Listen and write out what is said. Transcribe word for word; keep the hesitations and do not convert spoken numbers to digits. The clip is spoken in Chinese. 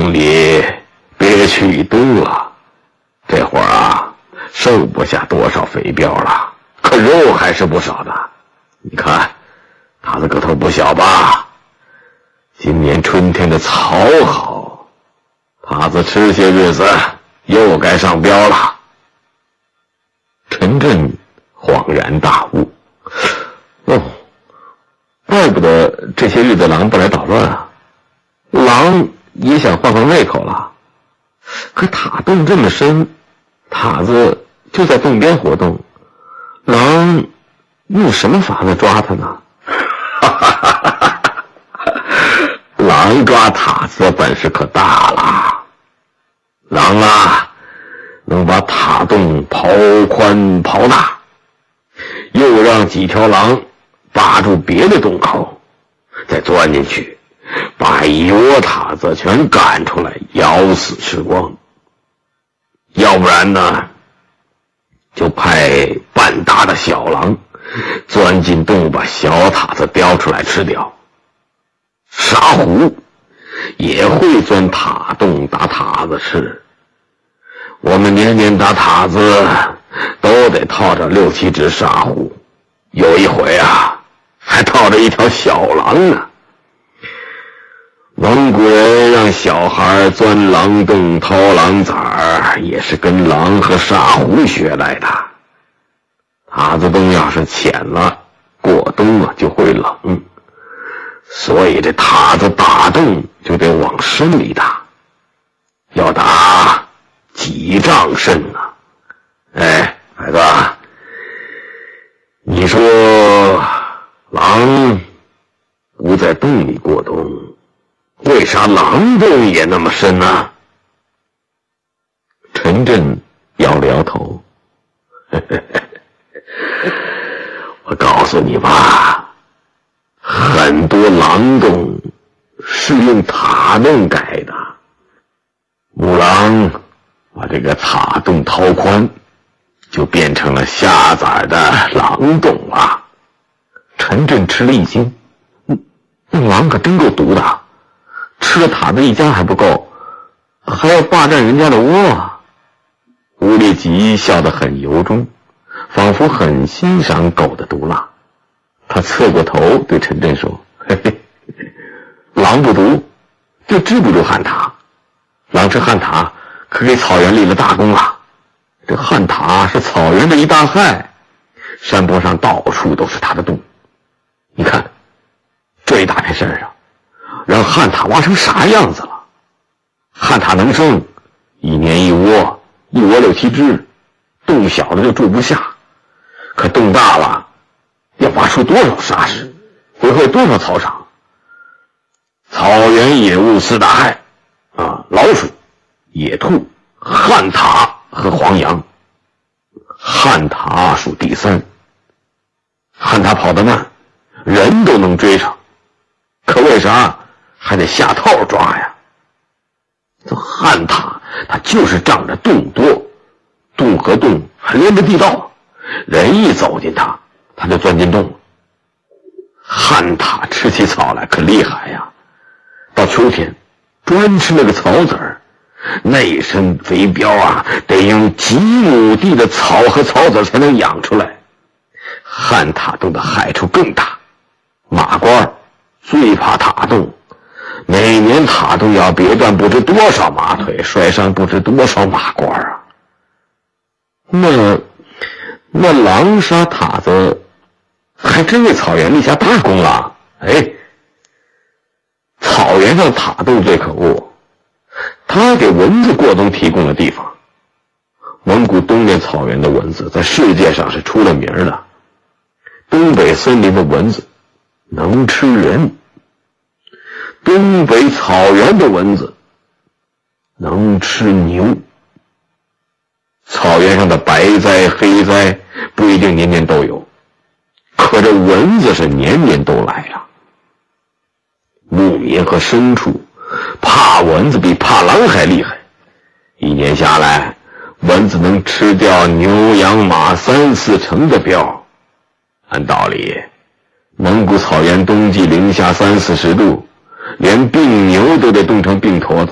洞里憋屈一冬了，这会儿啊剩不下多少肥膘了，可肉还是不少的。你看它的个头不小吧？今年春天的草好，它子吃些日子又该上膘了。陈震恍然大悟，哦，怪不得这些日子狼不来捣乱啊，狼也想换换胃口了。可塔洞这么深，塔子就在洞边活动，狼用什么法子抓它呢？狼抓塔子的本事可大了，狼啊能把塔洞刨宽刨大，又让几条狼扒住别的洞口，再钻进去把一窝塔子全赶出来咬死吃光。要不然呢就派半大的小狼钻进洞把小塔子叼出来吃掉。沙狐也会钻塔洞打塔子吃，我们年年打塔子都得套着六七只沙狐，有一回啊还套着一条小狼呢。蒙古人让小孩钻狼洞掏狼崽儿，也是跟狼和沙狐学来的。塔子洞要是浅了，过冬啊就会冷，所以这塔子打洞就得往深里打，要打几丈深啊。哎，孩子，你说狼不在洞里过冬，为啥狼洞也那么深呢？陈震摇了摇头，我告诉你吧，很多狼洞是用塔洞改的。母狼把这个塔洞掏宽，就变成了下崽的狼洞了。陈震吃了一惊，那狼可真够毒的，吃了塔子一家还不够，还要霸占人家的窝啊！乌力吉笑得很由衷，仿佛很欣赏狗的毒辣。他侧过头对陈震说，嘿嘿，狼不毒就治不住旱獭，狼吃旱獭可给草原立了大功了。这旱獭是草原的一大害，山坡上到处都是它的洞。你看这一大片山上，让旱獭挖成啥样子了？旱獭能生，一年一窝，一窝六七只，洞小的就住不下，可洞大了要挖出多少沙石，毁坏多少草场。草原野物四大害啊，老鼠、野兔、旱獭和黄羊。旱獭属第三，旱獭跑得慢，人都能追上，可为啥还得下套抓呀？这旱獭它就是仗着洞多，洞和洞还连着地道，人一走进它，它就钻进洞了。旱獭吃起草来可厉害呀，到秋天专吃那个草籽儿，那身肥膘啊，得用几亩地的草和草籽才能养出来。旱獭洞的害处更大，马官最怕塔洞，每年塔洞要别断不知多少马腿，摔伤不知多少马官啊。那那狼杀塔子还真为草原立下大功了。哎，草原上塔洞最可恶，它给蚊子过冬提供了地方。蒙古东面草原的蚊子在世界上是出了名的，东北森林的蚊子能吃人，东北草原的蚊子能吃牛。草原上的白灾黑灾不一定年年都有，可这蚊子是年年都来啊。牧民和牲畜怕蚊子比怕狼还厉害，一年下来蚊子能吃掉牛羊马三四成的膘。按道理蒙古草原冬季零下三四十度，连病牛都得冻成病坨子。